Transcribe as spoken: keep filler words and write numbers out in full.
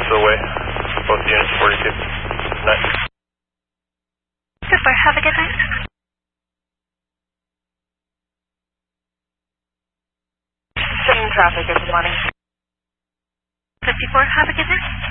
away. Both units, forty-two. Night. Goodbye, have a good night. Sitting in traffic, good morning. fifty-four, have a good night.